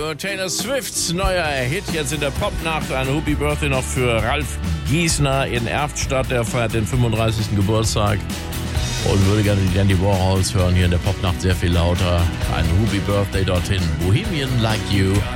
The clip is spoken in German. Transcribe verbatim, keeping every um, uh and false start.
You, Taylor Swifts neuer Hit jetzt in der Popnacht. Ein Happy Birthday noch für Ralf Giesner in Erftstadt. Der feiert den fünfunddreißigsten Geburtstag und würde gerne die Dandy Warhols hören hier in der Popnacht sehr viel lauter. Ein Happy Birthday dorthin. Bohemian Like You.